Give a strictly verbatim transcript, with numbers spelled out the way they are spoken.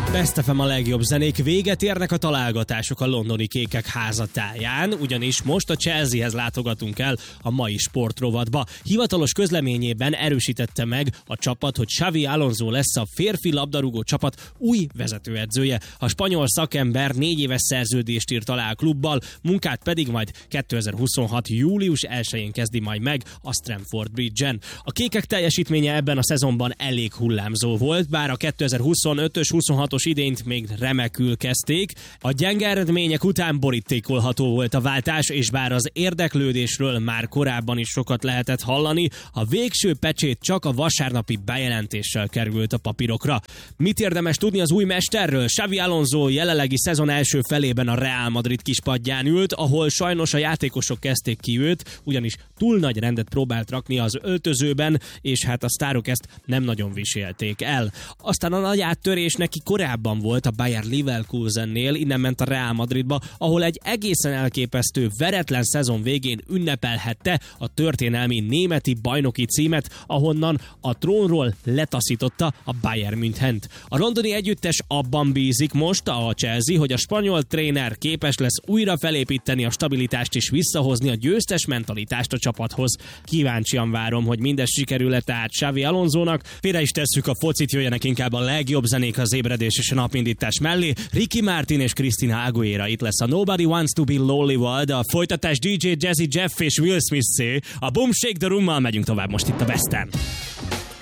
Best ef em a legjobb zenék, véget érnek a találgatások a londoni kékek házatáján, ugyanis most a Chelseahez látogatunk el a mai sportrovatba. Hivatalos közleményében erősítette meg a csapat, hogy Xavi Alonso lesz a férfi labdarúgó csapat új vezetőedzője. A spanyol szakember négy éves szerződést írt alá a klubbal, munkát pedig majd kétezer-huszonhat. július elsején kezdi majd meg a Stamford Bridge-en. A kékek teljesítménye ebben a szezonban elég hullámzó volt, bár a kétezer-huszonötös huszonhatos idényt még remekül kezdték. A gyenge eredmények után borítékolható volt a váltás, és bár az érdeklődésről már korábban is sokat lehetett hallani, a végső pecsét csak a vasárnapi bejelentéssel került a papírokra. Mit érdemes tudni az új mesterről? Xavi Alonso jelenlegi szezon első felében a Real Madrid kispadján ült, ahol sajnos a játékosok kezdték ki őt, ugyanis túl nagy rendet próbált rakni az öltözőben, és hát a sztárok ezt nem nagyon visélték el. Aztán a nagy áttörés neki korábban volt a Bayer Leverkusennél, innen ment a Real Madridba, ahol egy egészen elképesztő veretlen szezon végén ünnepelhette a történelmi németi bajnoki címet, ahonnan a trónról letaszította a Bayern Münchent. A londoni együttes abban bízik most a Chelsea, hogy a spanyol tréner képes lesz újra felépíteni a stabilitást és visszahozni a győztes mentalitást a csapathoz. Kíváncsian várom, hogy mindez sikerül-e tehát Xavi Alonsónak. Félre is tesszük a focit, jöjjenek inkább a legjobb zenék az ébredés és a napindítás mellé. Ricky Martin és Christina Aguilera, itt lesz a Nobody Wants to be Lonely, de a folytatás dé dzsé Jazzy Jeff és Will Smith-szé. A Boom Shake the Room-mal megyünk tovább most itt a Besten.